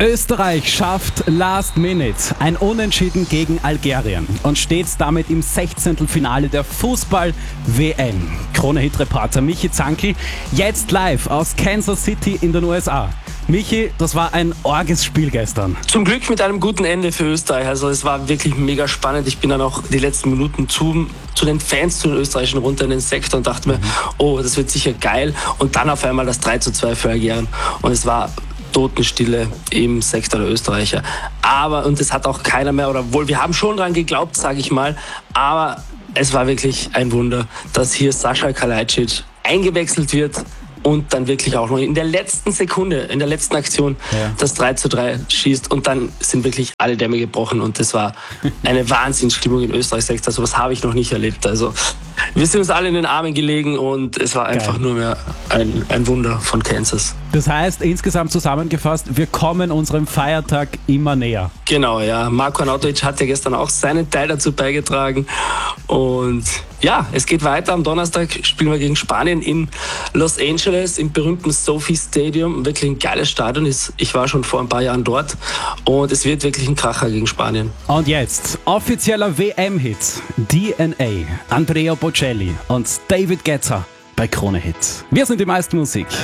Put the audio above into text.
Österreich schafft Last Minute ein Unentschieden gegen Algerien und steht damit im 16. Finale der Fußball-WM. Krone-Hit-Reporter Michi Zankl, jetzt live aus Kansas City in den USA. Michi, das war ein orges Spiel gestern. Zum Glück mit einem guten Ende für Österreich. Also es war wirklich mega spannend. Ich bin dann auch die letzten Minuten zu den Fans, zu den Österreichern runter in den Sektor und dachte mir, oh, das wird sicher geil. Und dann auf einmal das 3:2 für Algerien. Und es war Totenstille im Sektor der Österreicher. Und es hat auch keiner mehr, oder wohl, wir haben schon dran geglaubt, sage ich mal, aber es war wirklich ein Wunder, dass hier Sascha Kalajdzic eingewechselt wird und dann wirklich auch noch in der letzten Sekunde, in der letzten Aktion das 3:3 schießt und dann sind wirklich alle Dämme gebrochen und das war eine Wahnsinnsstimmung in Österreich-Sektor. Sowas habe ich noch nicht erlebt. Also wir sind uns alle in den Armen gelegen und es war einfach nur mehr ein Wunder von Kansas. Das heißt, insgesamt zusammengefasst, wir kommen unserem Feiertag immer näher. Genau, ja. Marko Arnautovic hat ja gestern auch seinen Teil dazu beigetragen. Und ja, es geht weiter. Am Donnerstag spielen wir gegen Spanien in Los Angeles im berühmten SoFi Stadium. Wirklich ein geiles Stadion. Ich war schon vor ein paar Jahren dort. Und es wird wirklich ein Kracher gegen Spanien. Und jetzt offizieller WM-Hit. DNA, Andrea Bocelli und David Guetta bei Krone Hit. Wir sind die meiste Musik.